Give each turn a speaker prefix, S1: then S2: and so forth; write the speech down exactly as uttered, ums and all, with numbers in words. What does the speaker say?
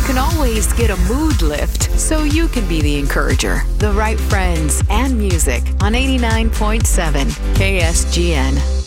S1: you can always get a mood lift so you can be the encourager. The right friends and music on eighty-nine point seven K S G N.